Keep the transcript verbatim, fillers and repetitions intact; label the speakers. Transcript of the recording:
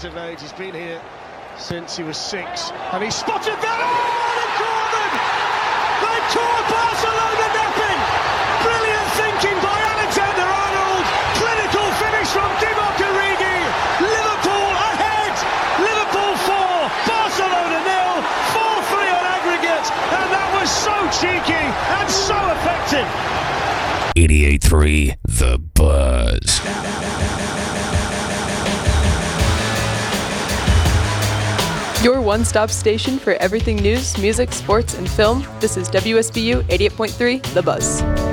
Speaker 1: of age. He's been here since he was six, and he spotted that. Oh, they caught them! They caught Barcelona napping! Brilliant thinking by Alexander-Arnold. Clinical finish from Divock Origi. Liverpool ahead. Liverpool four, Barcelona nil. four three on aggregate, and that was so cheeky and so effective.
Speaker 2: eighty-eight point three The Buzz.
Speaker 3: Your one-stop station for everything news, music, sports, and film. This is W S B U eighty-eight point three The Buzz.